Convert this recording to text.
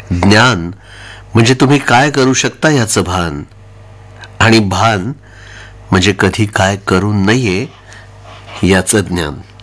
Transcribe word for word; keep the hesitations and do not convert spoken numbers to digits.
ज्ञान म्हणजे तुम्ही काय करू शकता याचं भान, आणि भान म्हणजे कधी काय करू नये याचं ज्ञान.